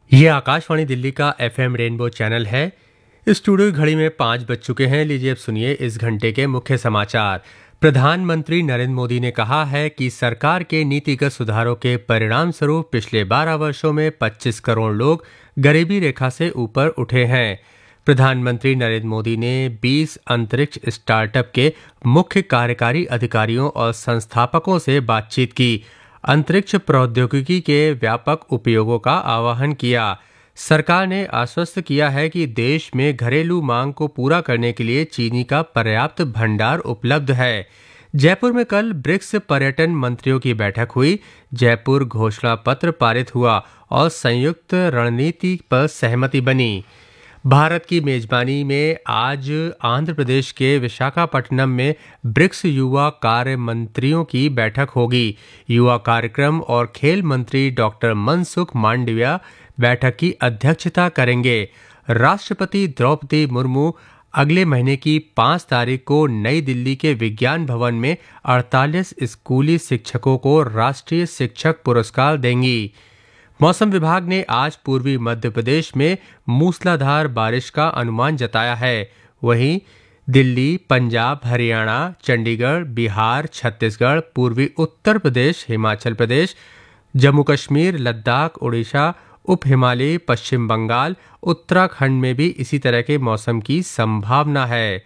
ये आकाशवाणी दिल्ली का FM rainbow channel है। स्टूडियो की घड़ी में 5 बज चुके हैं। लीजिए अब सुनिए इस घंटे के मुख्य समाचार। प्रधानमंत्री नरेंद्र मोदी ने कहा है कि सरकार के नीतिगत सुधारों के परिणाम स्वरूप पिछले 12 वर्षों में 25 करोड़ लोग गरीबी रेखा से ऊपर उठे हैं। प्रधानमंत्री नरेंद्र मोदी ने 20 अंतरिक्ष स्टार्टअप के मुख्य कार्यकारी अधिकारियों और संस्थापकों से बातचीत की। अंतरिक्ष प्रौद्योगिकी के व्यापक उपयोगों का आह्वान किया। सरकार ने आश्वस्त किया है कि देश में घरेलू मांग को पूरा करने के लिए चीनी का पर्याप्त भंडार उपलब्ध है। जयपुर में कल ब्रिक्स पर्यटन मंत्रियों की बैठक हुई। जयपुर घोषणा पत्र पारित हुआ और संयुक्त रणनीति पर सहमति बनी। भारत की मेजबानी में आज आंध्र प्रदेश के विशाखापट्टनम में ब्रिक्स युवा कार्य मंत्रियों की बैठक होगी। युवा कार्यक्रम और खेल मंत्री डॉक्टर मनसुख मांडविया बैठक की अध्यक्षता करेंगे। राष्ट्रपति द्रौपदी मुर्मू अगले महीने की 5 तारीख को नई दिल्ली के विज्ञान भवन में 48 स्कूली शिक्षकों को राष्ट्रीय शिक्षक पुरस्कार देंगी। मौसम विभाग ने आज पूर्वी मध्य प्रदेश में मूसलाधार बारिश का अनुमान जताया है। वहीं दिल्ली, पंजाब, हरियाणा, चंडीगढ़, बिहार, छत्तीसगढ़, पूर्वी उत्तर प्रदेश, हिमाचल प्रदेश, जम्मू कश्मीर, लद्दाख, उड़ीसा, उप हिमालयी पश्चिम बंगाल, उत्तराखंड में भी इसी तरह के मौसम की संभावना है।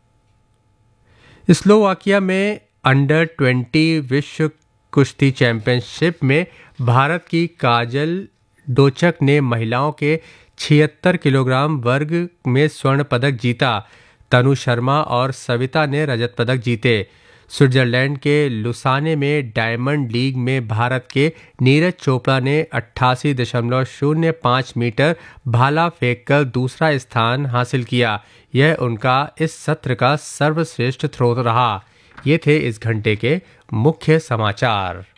स्लोवाकिया में अंडर 20 विश्व कुश्ती चैंपियनशिप में भारत की काजल डोचक ने महिलाओं के 76 किलोग्राम वर्ग में स्वर्ण पदक जीता। तनु शर्मा और सविता ने रजत पदक जीते। स्विट्जरलैंड के लुसाने में डायमंड लीग में भारत के नीरज चोपड़ा ने 88.05 मीटर भाला फेंककर दूसरा स्थान हासिल किया। यह उनका इस सत्र का सर्वश्रेष्ठ थ्रो रहा। ये थे इस घंटे के मुख्य समाचार।